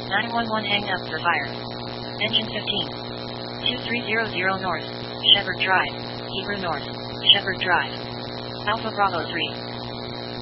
911 hang up for fire. Engine 15. 2300 North, Shepherd Drive, Hebrew North, Shepherd Drive. Alpha Bravo 3.